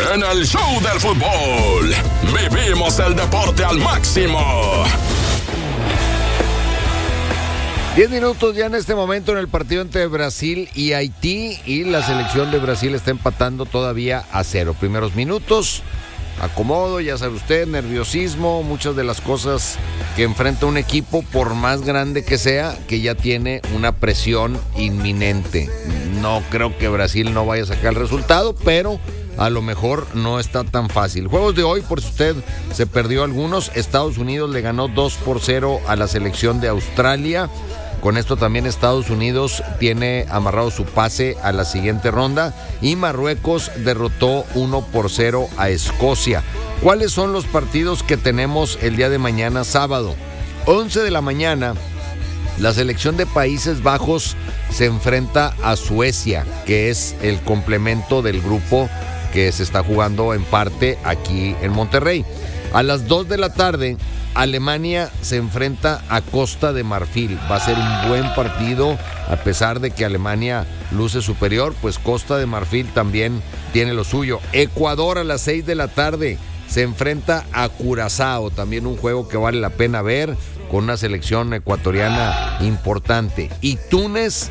en el show del fútbol. Vivimos el deporte al máximo. 10 minutos ya en este momento en el partido entre Brasil y Haití, y la selección de Brasil está empatando todavía a 0. Primeros minutos, acomodo, ya sabe usted, nerviosismo, muchas de las cosas que enfrenta un equipo, por más grande que sea, que ya tiene una presión inminente. No creo que Brasil no vaya a sacar el resultado, pero a lo mejor no está tan fácil. Juegos de hoy, por si usted se perdió algunos, Estados Unidos le ganó 2-0 a la selección de Australia. Con esto también Estados Unidos tiene amarrado su pase a la siguiente ronda, y Marruecos derrotó 1-0 a Escocia. ¿Cuáles son los partidos que tenemos el día de mañana, sábado? 11 de la mañana, la selección de Países Bajos se enfrenta a Suecia, que es el complemento del grupo que se está jugando en parte aquí en Monterrey. A las 2 de la tarde, Alemania se enfrenta a Costa de Marfil. Va a ser un buen partido, a pesar de que Alemania luce superior, pues Costa de Marfil también tiene lo suyo. Ecuador a las 6 de la tarde se enfrenta a Curazao, también un juego que vale la pena ver, con una selección ecuatoriana importante. Y Túnez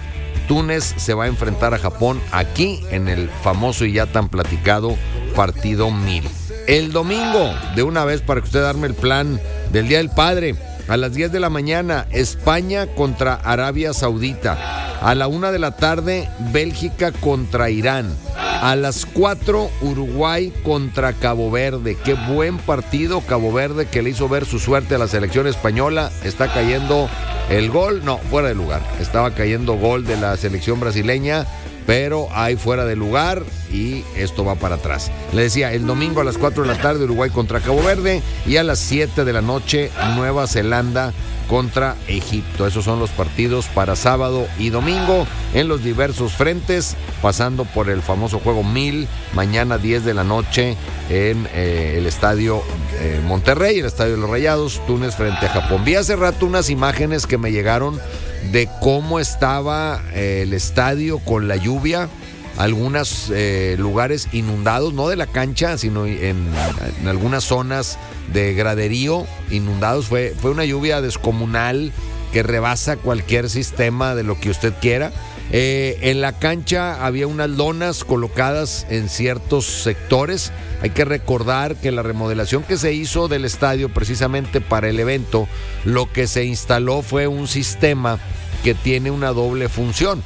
se va a enfrentar a Japón aquí en el famoso y ya tan platicado partido 1000. El domingo, de una vez para que usted arme el plan del Día del Padre, a las 10 de la mañana, España contra Arabia Saudita. A la 1 de la tarde, Bélgica contra Irán. A las 4, Uruguay contra Cabo Verde. Qué buen partido Cabo Verde, que le hizo ver su suerte a la selección española. Está cayendo el gol, no, fuera de lugar. Estaba cayendo gol de la selección brasileña, pero hay fuera de lugar y esto va para atrás. Le decía, el domingo a las 4 de la tarde, Uruguay contra Cabo Verde, y a las 7 de la noche, Nueva Zelanda contra Egipto. Esos son los partidos para sábado y domingo en los diversos frentes, pasando por el famoso juego 1000, mañana 10 de la noche en el estadio Monterrey, el estadio de los Rayados, Túnez frente a Japón. Vi hace rato unas imágenes que me llegaron de cómo estaba el estadio con la lluvia, algunos lugares inundados, no de la cancha, sino en algunas zonas de graderío inundados. Fue una lluvia descomunal que rebasa cualquier sistema de lo que usted quiera. En la cancha había unas lonas colocadas en ciertos sectores. Hay que recordar que la remodelación que se hizo del estadio precisamente para el evento, lo que se instaló fue un sistema que tiene una doble función.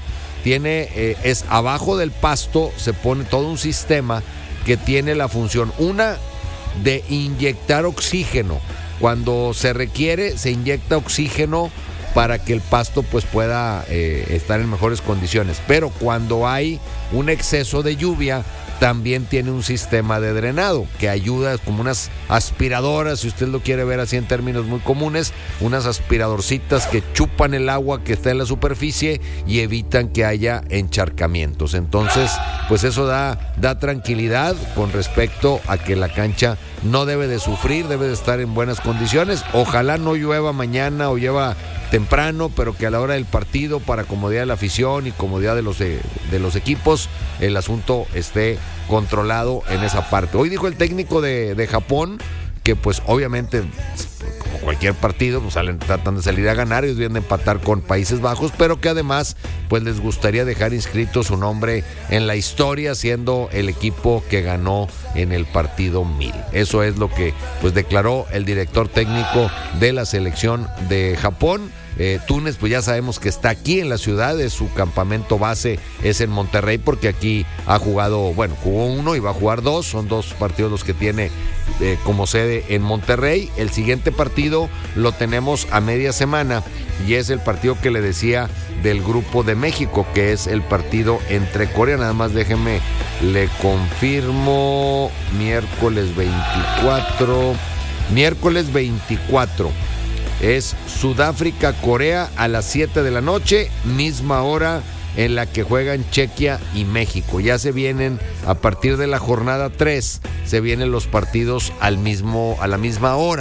Es abajo del pasto, se pone todo un sistema que tiene la función, una, de inyectar oxígeno. Cuando se requiere, se inyecta oxígeno para que el pasto pues pueda estar en mejores condiciones. Pero cuando hay un exceso de lluvia, también tiene un sistema de drenado que ayuda, como unas aspiradoras, si usted lo quiere ver así en términos muy comunes, unas aspiradorcitas que chupan el agua que está en la superficie y evitan que haya encharcamientos. Entonces, pues eso da tranquilidad con respecto a que la cancha no debe de sufrir, debe de estar en buenas condiciones. Ojalá no llueva mañana o llueva temprano, pero que a la hora del partido, para comodidad de la afición y comodidad de los equipos, el asunto esté controlado en esa parte. Hoy dijo el técnico de Japón que pues obviamente, como cualquier partido, pues tratan de salir a ganar, ellos vienen a empatar con Países Bajos, pero que además pues les gustaría dejar inscrito su nombre en la historia, siendo el equipo que ganó en el partido 1000. Eso es lo que pues declaró el director técnico de la selección de Japón. Túnez, pues ya sabemos que está aquí en la ciudad, su campamento base es en Monterrey, porque aquí jugó uno y va a jugar dos, son dos partidos los que tiene como sede en Monterrey. El siguiente partido lo tenemos a media semana y es el partido que le decía del grupo de México, que es el partido entre Corea. Nada más déjeme, le confirmo, miércoles 24 es Sudáfrica-Corea a las 7 de la noche, misma hora en la que juegan Chequia y México. Ya se vienen, a partir de la jornada 3, se vienen los partidos a la misma hora.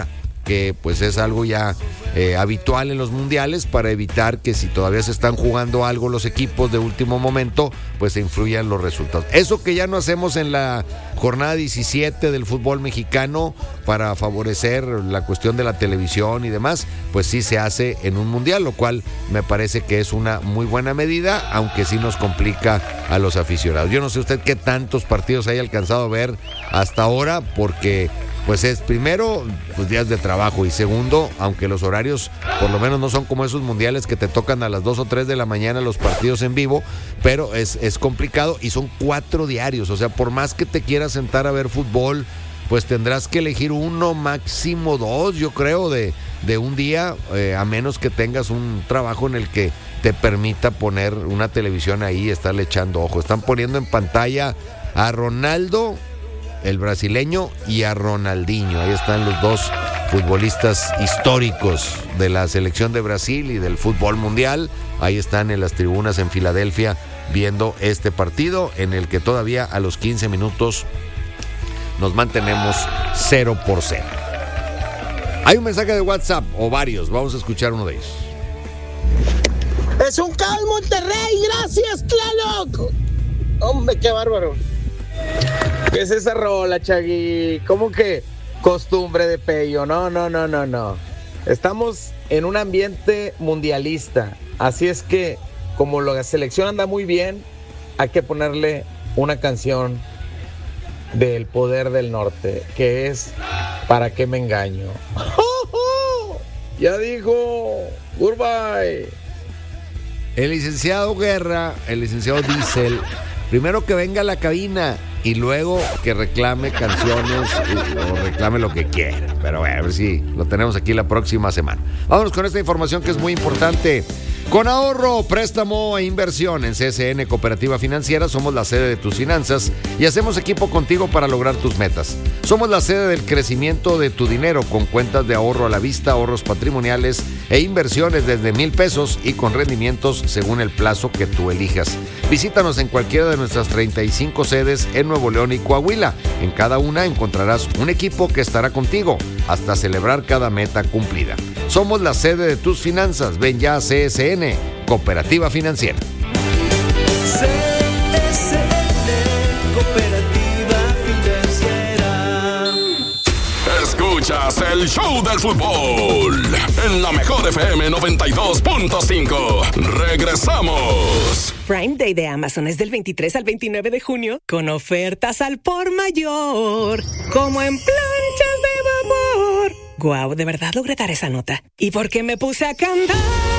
que pues es algo ya habitual en los mundiales, para evitar que si todavía se están jugando algo los equipos de último momento, pues se influyan los resultados. Eso que ya no hacemos en la jornada 17 del fútbol mexicano para favorecer la cuestión de la televisión y demás, pues sí se hace en un mundial, lo cual me parece que es una muy buena medida, aunque sí nos complica a los aficionados. Yo no sé usted qué tantos partidos haya alcanzado a ver hasta ahora, porque pues es primero, pues días de trabajo, y segundo, aunque los horarios por lo menos no son como esos mundiales que te tocan a las 2 o 3 de la mañana los partidos en vivo, pero es complicado, y son 4 diarios, o sea, por más que te quieras sentar a ver fútbol, pues tendrás que elegir uno, máximo 2, yo creo, de un día, a menos que tengas un trabajo en el que te permita poner una televisión ahí y estarle echando ojo. Están poniendo en pantalla a Ronaldo, el brasileño, y a Ronaldinho. Ahí están los dos futbolistas históricos de la selección de Brasil y del fútbol mundial. Ahí están en las tribunas en Filadelfia viendo este partido, en el que todavía a los 15 minutos nos mantenemos 0-0. Hay un mensaje de WhatsApp, o varios, vamos a escuchar uno de ellos. ¡Es un caos, Monterrey! ¡Gracias, Tlaloc! ¡Hombre, qué bárbaro! ¿Qué es esa rola, Chagui? ¿Cómo que costumbre de Pello? No. Estamos en un ambiente mundialista. Así es que, como la selección anda muy bien, hay que ponerle una canción del Poder del Norte, que es ¿Para qué me engaño? Ya dijo, goodbye. El licenciado Guerra, el licenciado Diesel, primero que venga a la cabina y luego que reclame canciones o reclame lo que quiera. Pero bueno, a ver si lo tenemos aquí la próxima semana. Vámonos con esta información que es muy importante. Con ahorro, préstamo e inversión en CSN Cooperativa Financiera somos la sede de tus finanzas y hacemos equipo contigo para lograr tus metas. Somos la sede del crecimiento de tu dinero, con cuentas de ahorro a la vista, ahorros patrimoniales e inversiones desde $1,000 y con rendimientos según el plazo que tú elijas. Visítanos en cualquiera de nuestras 35 sedes en Nuevo León y Coahuila. En cada una encontrarás un equipo que estará contigo hasta celebrar cada meta cumplida. Somos la sede de tus finanzas. Ven ya a CSN Cooperativa Financiera. CSN Cooperativa Financiera. Escuchas el show del fútbol en la mejor FM 92.5. Regresamos. Prime Day de Amazon es del 23 al 29 de junio con ofertas al por mayor, como en planchas de vapor. Guau, de verdad logré dar esa nota. ¿Y por qué me puse a cantar?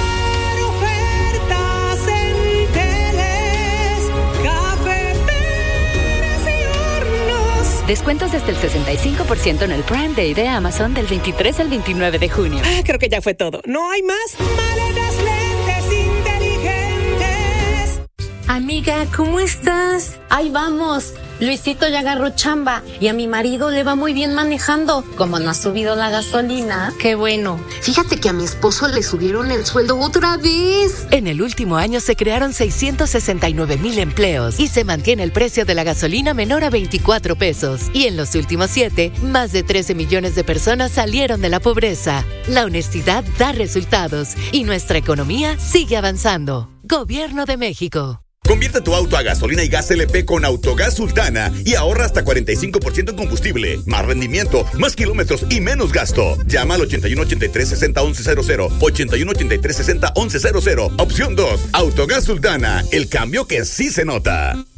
Ofertas en teles, cafeteras y hornos. Descuentos desde el 65% en el Prime Day de Amazon del 23 al 29 de junio. Creo que ya fue todo. ¿No hay más? Maletas, lentes inteligentes. Amiga, ¿cómo estás? Ahí vamos. Luisito ya agarró chamba y a mi marido le va muy bien manejando. Como no ha subido la gasolina. Qué bueno. Fíjate que a mi esposo le subieron el sueldo otra vez. En el último año se crearon 669,000 empleos y se mantiene el precio de la gasolina menor a 24 pesos. Y en los últimos 7, más de 13 millones de personas salieron de la pobreza. La honestidad da resultados y nuestra economía sigue avanzando. Gobierno de México. Convierte tu auto a gasolina y gas LP con Autogas Sultana y ahorra hasta 45% en combustible, más rendimiento, más kilómetros y menos gasto. Llama al 8183-60-1100, 8183-60-1100, opción 2. Autogas Sultana, el cambio que sí se nota.